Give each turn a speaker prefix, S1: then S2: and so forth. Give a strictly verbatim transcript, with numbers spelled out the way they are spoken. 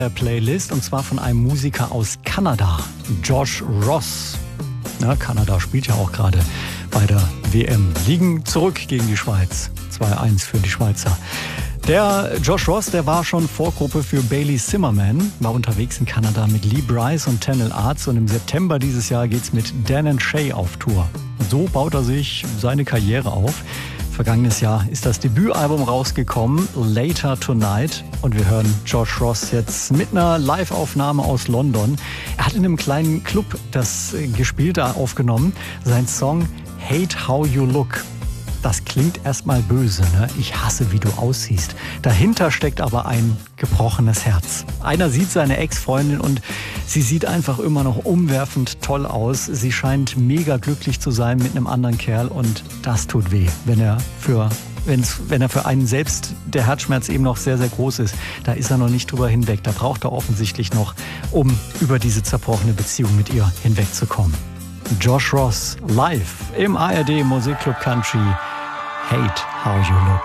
S1: Playlist, und zwar von einem Musiker aus Kanada, Josh Ross. Ja, Kanada spielt ja auch gerade bei der W M. Liegen zurück gegen die Schweiz. zwei eins für die Schweizer. Der Josh Ross, der war schon Vorgruppe für Bailey Zimmerman, war unterwegs in Kanada mit Lee Brice und Tanel Arts, und im September dieses Jahr geht's mit Dan and Shay auf Tour. Und so baut er sich seine Karriere auf. Vergangenes Jahr ist das Debütalbum rausgekommen, Later Tonight. Und wir hören Josh Ross jetzt mit einer Live-Aufnahme aus London. Er hat in einem kleinen Club das Gespielte aufgenommen, sein Song Hate How You Look. Das klingt erstmal böse, ne? Ich hasse, wie du aussiehst. Dahinter steckt aber ein gebrochenes Herz. Einer sieht seine Ex-Freundin und sie sieht einfach immer noch umwerfend toll aus. Sie scheint mega glücklich zu sein mit einem anderen Kerl, und das tut weh, wenn er für Wenn's, wenn er für einen selbst der Herzschmerz eben noch sehr, sehr groß ist. Da ist er noch nicht drüber hinweg. Da braucht er offensichtlich noch, um über diese zerbrochene Beziehung mit ihr hinwegzukommen. Josh Ross live im A R D Musikclub Country. Hate How You Look.